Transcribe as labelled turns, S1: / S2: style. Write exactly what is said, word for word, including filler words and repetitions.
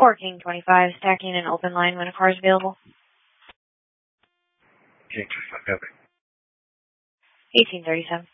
S1: Or King twenty-five, stacking an open line when a car is available.
S2: King twenty-five, copy.
S1: eighteen thirty-seven.